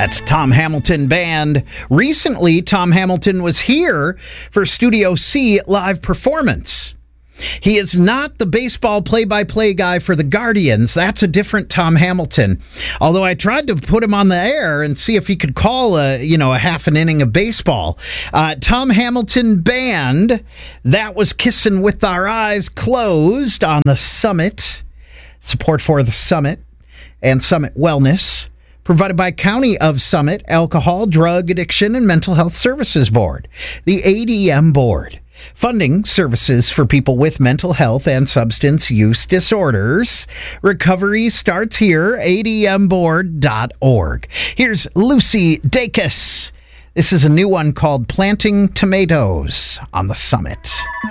That's Tom Hamilton Band. Recently, Tom Hamilton was here for Studio C live performance. He is not the baseball play-by-play guy for the Guardians. That's a different Tom Hamilton. Although I tried to put him on the air and see if he could call a half an inning of baseball. Tom Hamilton Band, that was Kissing with Our Eyes Closed on the Summit. Support for the Summit and Summit Wellness, provided by County of Summit Alcohol, Drug Addiction, and Mental Health Services Board, the ADM Board, funding services for people with mental health and substance use disorders. Recovery starts here, admboard.org. Here's Lucy Dacus. This is a new one called Planting Tomatoes on the Summit.